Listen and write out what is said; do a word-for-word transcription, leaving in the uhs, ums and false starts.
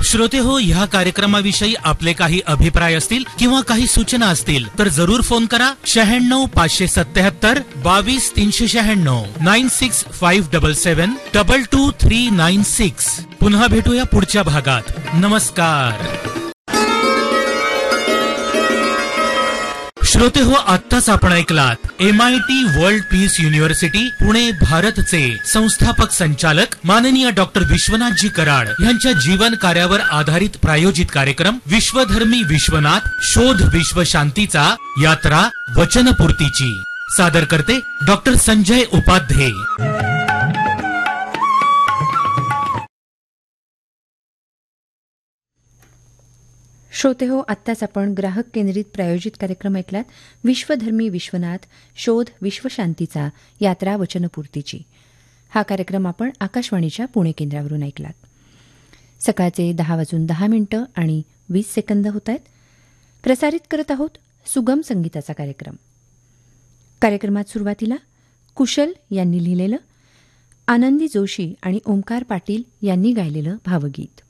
श्रोते हो, ह्या कार्यक्रमाविषयी आपले काही अभिप्राय असतील किंवा काही सूचना असतील तर जरूर फोन करा. शहाण्णव पाचशे सत्याहत्तर बावीस तीनशे शहाण्णव nine six five double seven double two three nine six. पुन्हा भेटूया पुढच्या भागात. नमस्कार. श्रोते हो, आत्ताच आपण ऐकलात M I T world peace university Pune भारतचे संस्थापक संचालक माननीय डॉक्टर विश्वनाथजी कराड यांच्या जीवन कार्यावर आधारित प्रायोजित कार्यक्रम विश्वधर्मी विश्वनाथ शोध विश्व शांतीचा यात्रा वचनपूर्तीची. सादर करते डॉक्टर संजय उपाध्ये. श्रोते हो, आत्ताच आपण ग्राहक केंद्रित प्रायोजित कार्यक्रम ऐकलात विश्वधर्मी विश्वनाथ शोध विश्वशांतीचा यात्रा वचनपूर्तीची. हा कार्यक्रम आपण आकाशवाणीच्या पुणे केंद्रावरून ऐकलात. सकाळचे दहा वाजून दहा मिनिटं आणि वीस सेकंद होत आहेत. प्रसारित करत आहोत सुगम संगीताचा कार्यक्रम. कार्यक्रमात सुरुवातीला कुशल यांनी लिहिलेलं, आनंदी जोशी आणि ओंकार पाटील यांनी गायलेलं भावगीत.